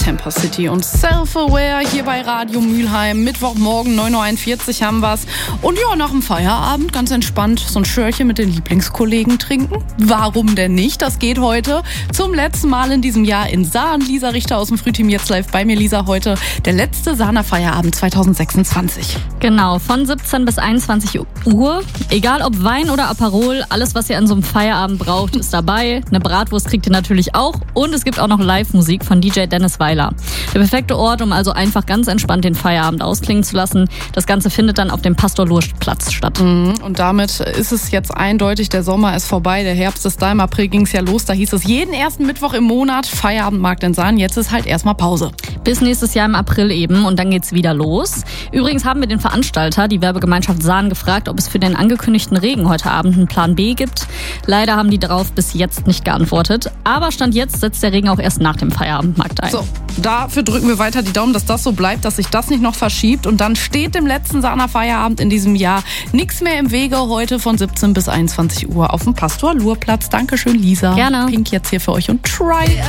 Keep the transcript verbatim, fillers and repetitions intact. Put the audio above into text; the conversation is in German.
Temper City und Self-Aware hier bei Radio Mülheim. Mittwochmorgen, neun Uhr einundvierzig haben wir's. Und ja, nach dem Feierabend ganz entspannt so ein Schörchen mit den Lieblingskollegen trinken. Warum denn nicht? Das geht heute zum letzten Mal in diesem Jahr in Sahn. Lisa Richter aus dem Frühteam jetzt live bei mir. Lisa, heute der letzte Sahner Feierabend zweitausendsechsundzwanzig. Genau, von siebzehn bis einundzwanzig Uhr. Egal ob Wein oder Aperol, alles, was ihr an so einem Feierabend braucht, ist dabei. Eine Bratwurst kriegt ihr natürlich auch. Und es gibt auch noch Live-Musik von D J Dennis Weiler. Der perfekte Ort, um also einfach ganz entspannt den Feierabend ausklingen zu lassen. Das Ganze findet dann auf dem Pastor-Lurch-Platz statt. Und damit ist es jetzt eindeutig, der Sommer ist vorbei, der Herbst ist da. Im April ging es ja los, da hieß es jeden ersten Mittwoch im Monat Feierabendmarkt in Sahn. Jetzt ist halt erstmal Pause. Bis nächstes Jahr im April eben und dann geht's wieder los. Übrigens haben wir den Veranstalter, die Werbegemeinschaft Sahn, gefragt, ob es für den angekündigten Regen heute Abend einen Plan B gibt. Leider haben die darauf bis jetzt nicht geantwortet. Aber Stand jetzt setzt der Regen auch erst nach dem Feierabendmarkt ein. So, dafür drücken wir weiter die Daumen, dass das so bleibt, dass sich das nicht noch verschiebt. Und dann steht dem letzten Sahner Feierabend in diesem Jahr nichts mehr im Wege. Heute von siebzehn bis einundzwanzig Uhr auf dem Pastor-Lurch-Platz. Dankeschön, Lisa. Gerne. Pink jetzt hier für euch und Try.